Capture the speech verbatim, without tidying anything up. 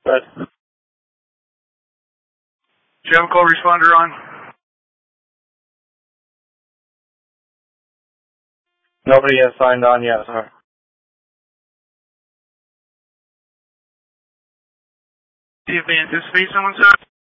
But do you have a call responder on? nobody has signed on yet, sir. See if they anticipate someone, sir.